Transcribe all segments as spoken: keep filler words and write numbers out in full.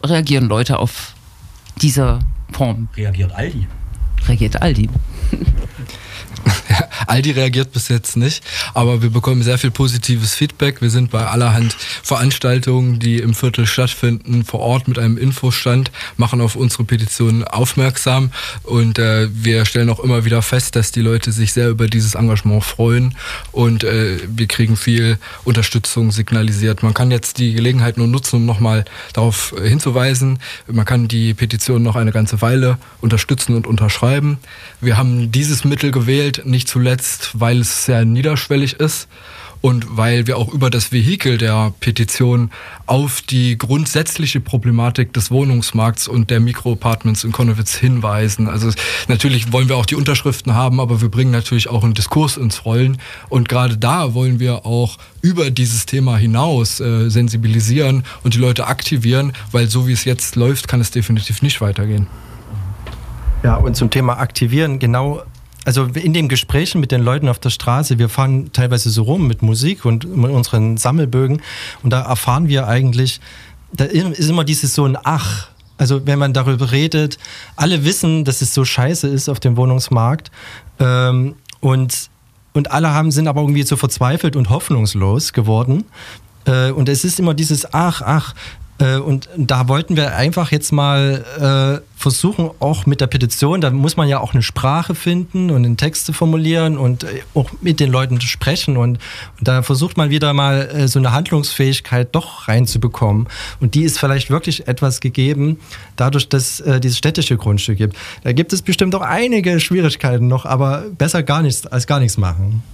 reagieren Leute auf diese Form? Reagiert Aldi? Reagiert Aldi? Ja, Aldi reagiert bis jetzt nicht, aber wir bekommen sehr viel positives Feedback. Wir sind bei allerhand Veranstaltungen, die im Viertel stattfinden, vor Ort mit einem Infostand, machen auf unsere Petition aufmerksam und äh, wir stellen auch immer wieder fest, dass die Leute sich sehr über dieses Engagement freuen und äh, wir kriegen viel Unterstützung signalisiert. Man kann jetzt die Gelegenheit nur nutzen, um nochmal darauf hinzuweisen. Man kann die Petition noch eine ganze Weile unterstützen und unterschreiben. Wir haben dieses Mittel gewählt, nicht zuletzt, weil es sehr niederschwellig ist und weil wir auch über das Vehikel der Petition auf die grundsätzliche Problematik des Wohnungsmarkts und der Mikroapartments in Connewitz hinweisen. Also natürlich wollen wir auch die Unterschriften haben, aber wir bringen natürlich auch einen Diskurs ins Rollen und gerade da wollen wir auch über dieses Thema hinaus äh, sensibilisieren und die Leute aktivieren, weil so wie es jetzt läuft, kann es definitiv nicht weitergehen. Ja, und zum Thema Aktivieren, genau. Also in den Gesprächen mit den Leuten auf der Straße, wir fahren teilweise so rum mit Musik und mit unseren Sammelbögen und da erfahren wir eigentlich, da ist immer dieses so ein Ach. Also wenn man darüber redet, alle wissen, dass es so scheiße ist auf dem Wohnungsmarkt ähm, und, und alle haben, sind aber irgendwie so verzweifelt und hoffnungslos geworden äh, und es ist immer dieses Ach, ach. Und da wollten wir einfach jetzt mal äh, versuchen, auch mit der Petition, da muss man ja auch eine Sprache finden und einen Text zu formulieren und äh, auch mit den Leuten zu sprechen. Und, und da versucht man wieder mal äh, so eine Handlungsfähigkeit doch reinzubekommen. Und die ist vielleicht wirklich etwas gegeben, dadurch, dass äh, dieses städtische Grundstück gibt. Da gibt es bestimmt auch einige Schwierigkeiten noch, aber besser gar nichts als gar nichts machen.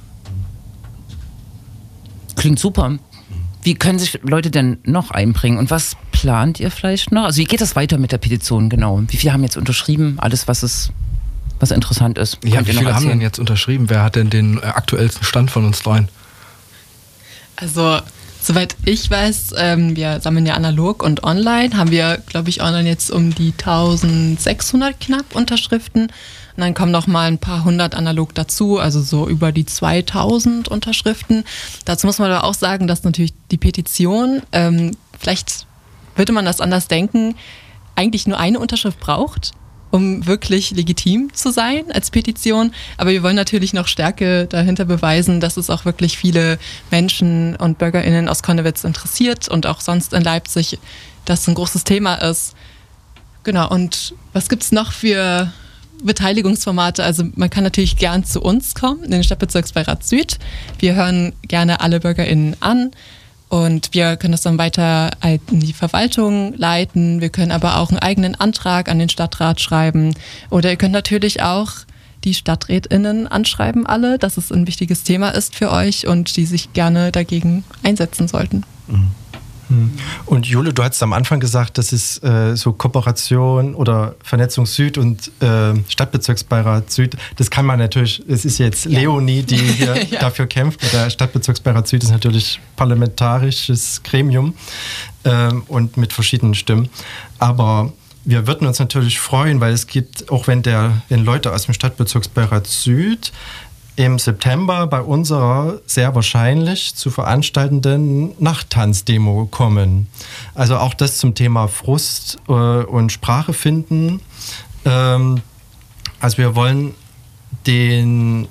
Klingt super. Wie können sich Leute denn noch einbringen und was plant ihr vielleicht noch? Also wie geht das weiter mit der Petition genau? Wie viele haben jetzt unterschrieben? Alles, was es, was interessant ist. Ja, wie viele haben denn jetzt unterschrieben? Wer hat denn den aktuellsten Stand von uns dreien? Also soweit ich weiß, ähm, wir sammeln ja analog und online, haben wir, glaube ich, online jetzt um die eintausendsechshundert knapp Unterschriften. Und dann kommen noch mal ein paar hundert analog dazu, also so über die zweitausend Unterschriften. Dazu muss man aber auch sagen, dass natürlich die Petition, ähm, vielleicht würde man das anders denken, eigentlich nur eine Unterschrift braucht, um wirklich legitim zu sein als Petition. Aber wir wollen natürlich noch Stärke dahinter beweisen, dass es auch wirklich viele Menschen und BürgerInnen aus Connewitz interessiert und auch sonst in Leipzig das ein großes Thema ist. Genau, und was gibt's noch für Beteiligungsformate? Also man kann natürlich gern zu uns kommen, in den Stadtbezirksbeirat Süd. Wir hören gerne alle BürgerInnen an und wir können das dann weiter in die Verwaltung leiten. Wir können aber auch einen eigenen Antrag an den Stadtrat schreiben oder ihr könnt natürlich auch die StadträtInnen anschreiben alle, dass es ein wichtiges Thema ist für euch und die sich gerne dagegen einsetzen sollten. Mhm. Und Jule, du hast am Anfang gesagt, das ist äh, so Kooperation oder Vernetzung Süd und äh, Stadtbezirksbeirat Süd. Das kann man natürlich, es ist jetzt ja. Leonie, die hier ja. dafür kämpft. Der Stadtbezirksbeirat Süd ist natürlich parlamentarisches Gremium ähm, und mit verschiedenen Stimmen. Aber wir würden uns natürlich freuen, weil es gibt, auch wenn, der, wenn Leute aus dem Stadtbezirksbeirat Süd im September bei unserer sehr wahrscheinlich zu veranstaltenden Nachttanzdemo kommen. Also auch das zum Thema Frust äh, und Sprache finden. Ähm, also wir wollen den,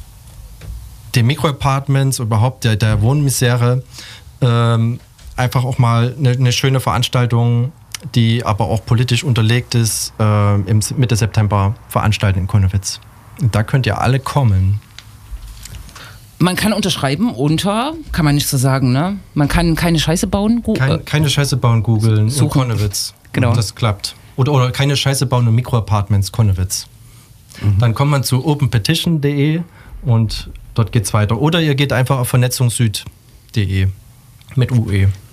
den Mikroapartments, überhaupt der, der Wohnmisere ähm, einfach auch mal eine, eine schöne Veranstaltung, die aber auch politisch unterlegt ist, äh, im Mitte September veranstalten in Connewitz. Und da könnt ihr alle kommen. Man kann unterschreiben unter, kann man nicht so sagen, ne? Man kann keine Scheiße bauen. Gu- Kein, keine Scheiße bauen googeln in Connewitz. Genau. Und das klappt. Oder, oder keine Scheiße bauen in Mikroapartments Connewitz. Mhm. Dann kommt man zu open petition punkt de und dort geht's weiter. Oder ihr geht einfach auf vernetzung süd punkt de mit U E.